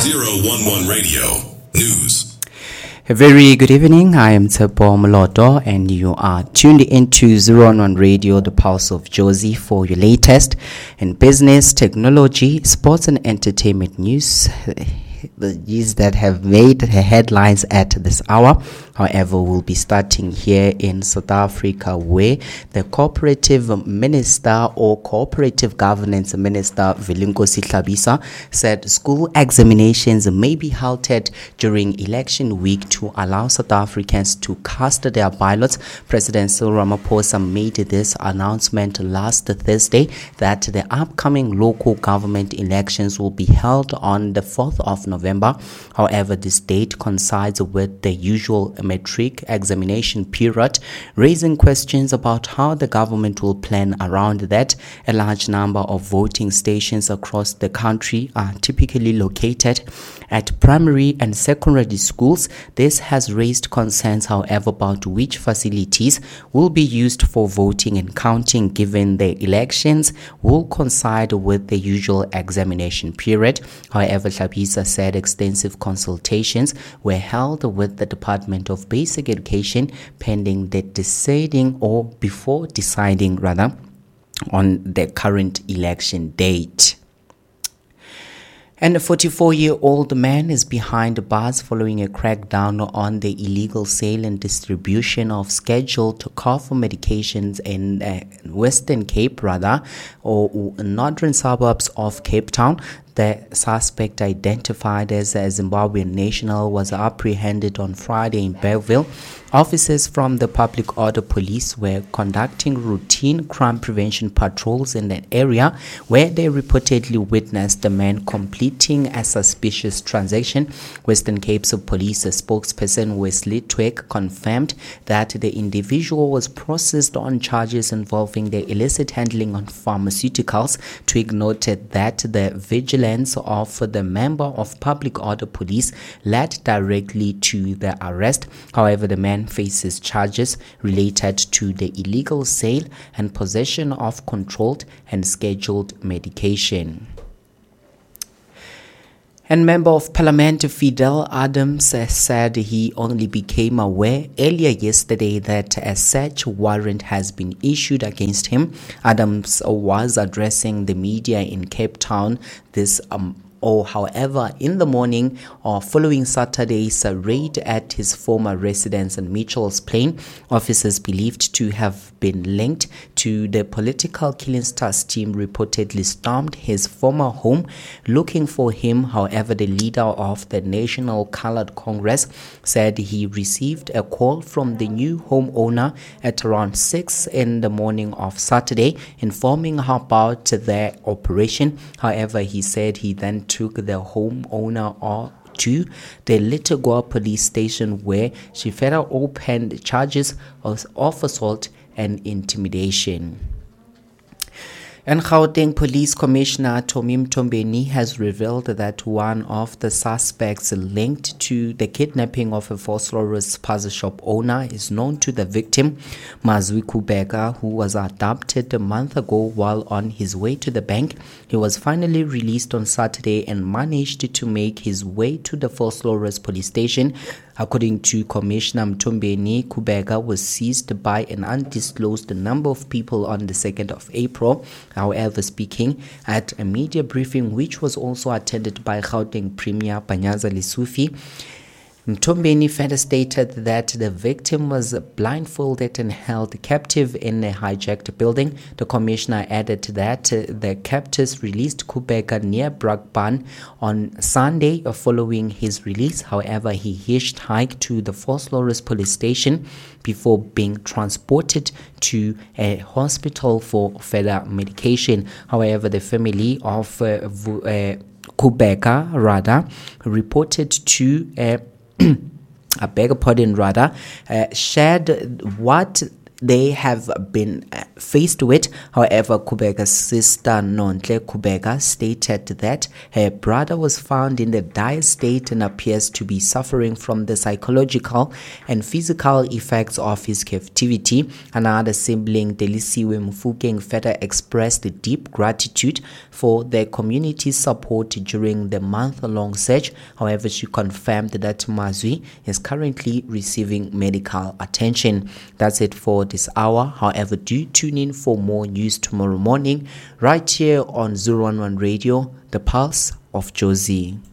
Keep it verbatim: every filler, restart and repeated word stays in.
zero one one Radio News. A very good evening. I am Tsepo Moloto and you are tuned into zero one one Radio, the pulse of Jozi, for your latest in business, technology, sports and entertainment news. The news that have made headlines at this hour. However, we'll be starting here in South Africa, where the cooperative minister or cooperative governance minister Vilinkosi Hlabisa said school examinations may be halted during election week to allow South Africans to cast their ballots. President Cyril Ramaphosa made this announcement last Thursday that the upcoming local government elections will be held on the fourth of November. However, this date coincides with the usual matric examination period, raising questions about how the government will plan around that. A large number of voting stations across the country are typically located at primary and secondary schools. This has raised concerns, however, about which facilities will be used for voting and counting, given the elections will coincide with the usual examination period. However, Hlabisa said extensive consultations were held with the Department of Basic Education pending the deciding or before deciding rather on the current election date. And a forty-four-year-old man is behind bars following a crackdown on the illegal sale and distribution of scheduled cough medications in uh, Western Cape, rather, or northern suburbs of Cape Town. The suspect, identified as a Zimbabwean national, was apprehended on Friday in Bergville. Officers from the Public Order Police were conducting routine crime prevention patrols in that area, where they reportedly witnessed the man completing a suspicious transaction. Western Cape's police spokesperson Wesley Twig confirmed that the individual was processed on charges involving the illicit handling of pharmaceuticals. Twig noted that the vigilance of the member of Public Order Police led directly to the arrest. However, the man faces charges related to the illegal sale and possession of controlled and scheduled medication. And Member of Parliament Fidel Adams said he only became aware earlier yesterday that a search warrant has been issued against him. Adams was addressing the media in Cape Town this um, or however, in the morning or following Saturday's raid at his former residence in Mitchell's Plain, officers believed to have been linked to the political Killing Stars team reportedly stormed his former home looking for him. However, the leader of the National Colored Congress said he received a call from the new homeowner at around six in the morning of Saturday, informing her about their operation. However, he said he then took the homeowner or to the Litagua police station, where she further opened charges of, of assault and intimidation. And Gauteng Police Commissioner Tommy Mtombeni has revealed that one of the suspects linked to the kidnapping of a Vosloorus puzzle shop owner is known to the victim, Mazwi Kubeka, who was abducted a month ago while on his way to the bank. He was finally released on Saturday and managed to make his way to the Vosloorus police station. According to Commissioner Mtombeni, Kubeka was seized by an undisclosed number of people on the second of April. However, speaking at a media briefing which was also attended by Gauteng Premier Panyaza Lesufi, Mtombeni further stated that the victim was blindfolded and held captive in a hijacked building. The commissioner added that the captors released Kubeka near Brakpan on Sunday following his release. However, he hitchhiked to the Vosloorus police station before being transported to a hospital for further medication. However, the family of uh, uh, Kubeka rather reported to uh, I beg your pardon, rather, uh, shared what they have been faced with. However, Kubega's sister Nontle Kubega stated that her brother was found in a dire state and appears to be suffering from the psychological and physical effects of his captivity. Another sibling, Delisiwe Mufukeng, further expressed deep gratitude for the community's support during the month-long search. However, she confirmed that Mazwi is currently receiving medical attention. That's it for this hour. However, do tune in for more news tomorrow morning right here on zero one one Radio, the Pulse of Jozi.